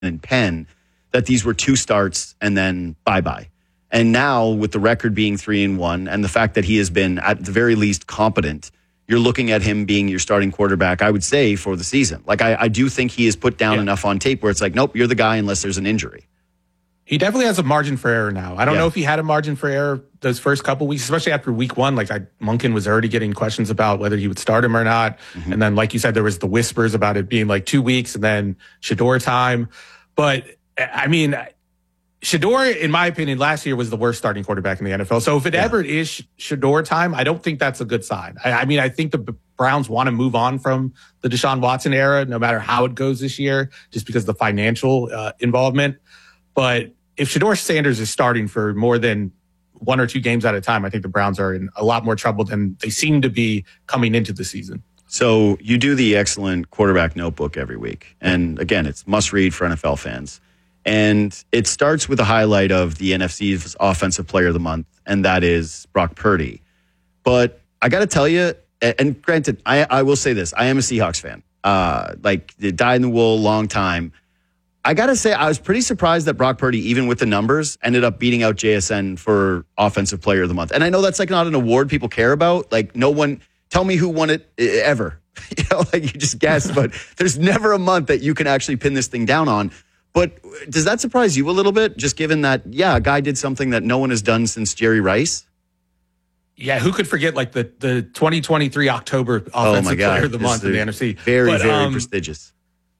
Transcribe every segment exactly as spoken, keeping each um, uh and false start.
and Penn, that these were two starts and then bye-bye. And now with the record being three and one and the fact that he has been at the very least competent, you're looking at him being your starting quarterback, I would say, for the season. Like, I, I do think he has put down yeah. enough on tape where it's like, nope, you're the guy unless there's an injury. He definitely has a margin for error now. I don't yeah. know if he had a margin for error those first couple weeks, especially after week one. Like, I, Monken was already getting questions about whether he would start him or not. Mm-hmm. And then, like you said, there was the whispers about it being like two weeks and then Shedeur time. But, I mean, Shedeur, in my opinion, last year was the worst starting quarterback in the N F L. So if it yeah. ever is Shedeur time, I don't think that's a good sign. I, I mean, I think the Browns want to move on from the Deshaun Watson era, no matter how it goes this year, just because of the financial uh, involvement. But if Shedeur Sanders is starting for more than one or two games at a time, I think the Browns are in a lot more trouble than they seem to be coming into the season. So you do the excellent quarterback notebook every week. And again, it's must read for N F L fans. And it starts with a highlight of the N F C's Offensive Player of the Month, and that is Brock Purdy. But I got to tell you, and granted, I, I will say this, I am a Seahawks fan. Uh, like, dyed in the wool, long time. I got to say, I was pretty surprised that Brock Purdy, even with the numbers, ended up beating out J S N for Offensive Player of the Month. And I know that's like not an award people care about. Like, no one, tell me who won it ever. You know, like, you just guess, but there's never a month that you can actually pin this thing down on. But does that surprise you a little bit, just given that, yeah, a guy did something that no one has done since Jerry Rice? Yeah, who could forget, like, the, the twenty twenty-three October Offensive oh my God. Player of the This Month in the N F C. Very, but, very um, prestigious.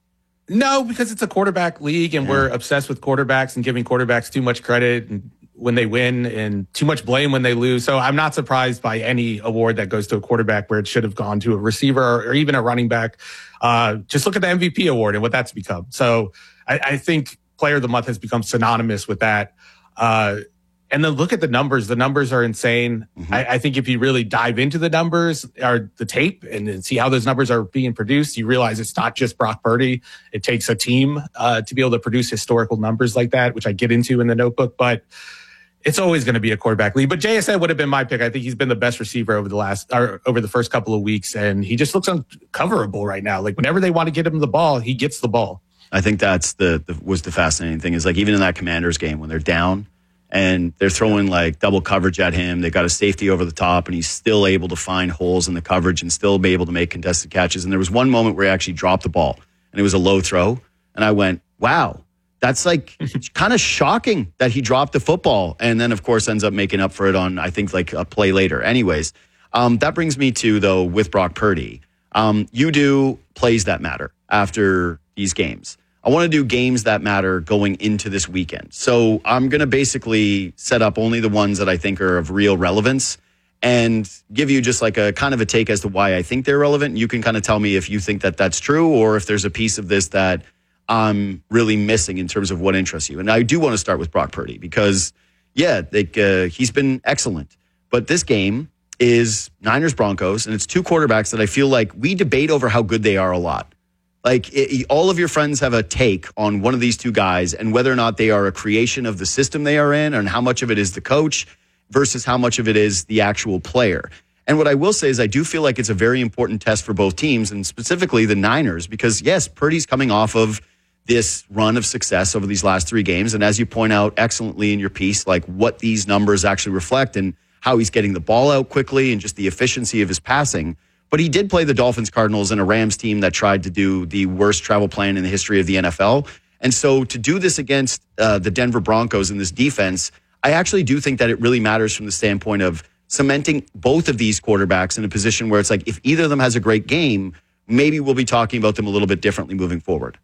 No, because it's a quarterback league, and yeah. we're obsessed with quarterbacks and giving quarterbacks too much credit and when they win and too much blame when they lose. So I'm not surprised by any award that goes to a quarterback where it should have gone to a receiver or, or even a running back. Uh, just look at the M V P award and what that's become. So I, I think Player of the Month has become synonymous with that. Uh, and then look at the numbers. The numbers are insane. Mm-hmm. I, I think if you really dive into the numbers or the tape and, and see how those numbers are being produced, you realize it's not just Brock Purdy. It takes a team uh, to be able to produce historical numbers like that, which I get into in the notebook. But it's always going to be a quarterback league. But J S N would have been my pick. I think he's been the best receiver over the last or over the first couple of weeks, and he just looks uncoverable right now. Like, whenever they want to get him the ball, he gets the ball. I think that's the, the was the fascinating thing is, like, even in that Commanders game when they're down and they're throwing like double coverage at him, they got a safety over the top, and he's still able to find holes in the coverage and still be able to make contested catches. And there was one moment where he actually dropped the ball, and it was a low throw, and I went, wow. That's like kind of shocking that he dropped the football and then, of course, ends up making up for it on, I think, like a play later. Anyways, um, that brings me to, though, with Brock Purdy. Um, you do plays that matter after these games. I want to do games that matter going into this weekend. So I'm going to basically set up only the ones that I think are of real relevance and give you just like a kind of a take as to why I think they're relevant. You can kind of tell me if you think that that's true or if there's a piece of this that I'm really missing in terms of what interests you. And I do want to start with Brock Purdy because, yeah, like, uh, he's been excellent. But this game is Niners-Broncos, and it's two quarterbacks that I feel like we debate over how good they are a lot. Like, it, all of your friends have a take on one of these two guys and whether or not they are a creation of the system they are in and how much of it is the coach versus how much of it is the actual player. And what I will say is I do feel like it's a very important test for both teams, and specifically the Niners, because, yes, Purdy's coming off of this run of success over these last three games. And as you point out excellently in your piece, like what these numbers actually reflect and how he's getting the ball out quickly and just the efficiency of his passing. But he did play the Dolphins, Cardinals, and a Rams team that tried to do the worst travel plan in the history of the N F L. And so to do this against uh, the Denver Broncos in this defense, I actually do think that it really matters from the standpoint of cementing both of these quarterbacks in a position where it's like, if either of them has a great game, maybe we'll be talking about them a little bit differently moving forward.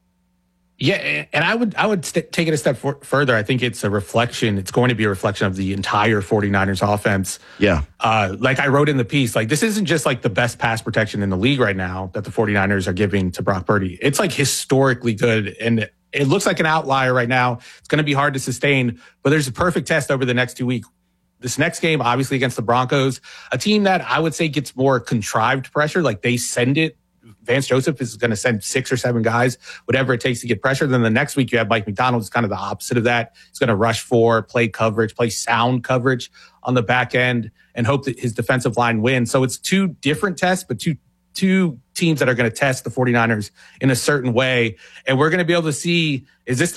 Yeah, and I would I would st- take it a step for- further. I think it's a reflection. It's going to be a reflection of the entire 49ers offense. Yeah. Uh, like I wrote in the piece, like this isn't just like the best pass protection in the league right now that the 49ers are giving to Brock Purdy. It's like historically good, and it looks like an outlier right now. It's going to be hard to sustain, but there's a perfect test over the next two weeks. This next game, obviously against the Broncos, a team that I would say gets more contrived pressure, like they send it. Vance Joseph is going to send six or seven guys, whatever it takes to get pressure. Then the next week you have Mike McDonald. It's kind of the opposite of that. He's going to rush for, play coverage, play sound coverage on the back end, and hope that his defensive line wins. So it's two different tests, but two two teams that are going to test the 49ers in a certain way. And we're going to be able to see, is this